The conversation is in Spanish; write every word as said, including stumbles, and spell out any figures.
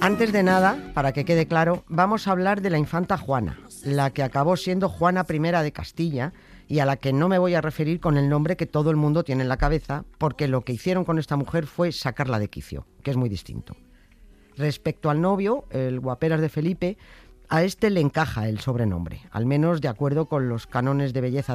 Antes de nada, para que quede claro, vamos a hablar de la infanta Juana, la que acabó siendo Juana primera de Castilla y a la que no me voy a referir con el nombre que todo el mundo tiene en la cabeza, porque lo que hicieron con esta mujer fue sacarla de quicio, que es muy distinto. Respecto al novio, el guaperas de Felipe, a este le encaja el sobrenombre, al menos de acuerdo con los cánones de belleza